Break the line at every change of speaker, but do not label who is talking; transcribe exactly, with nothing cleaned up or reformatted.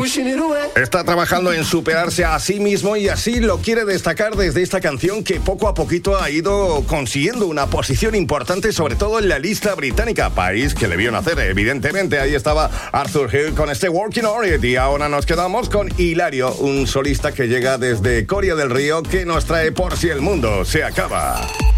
Está trabajando en superarse a sí mismo y así lo quiere destacar desde esta canción que poco a poquito ha ido consiguiendo una posición importante, sobre todo en la lista británica, país que le vio nacer, evidentemente. Ahí estaba Arthur Hill con este Working on It y ahora nos quedamos con Hilario, un solista que llega desde Coria del Río que nos trae Por si el mundo se acaba.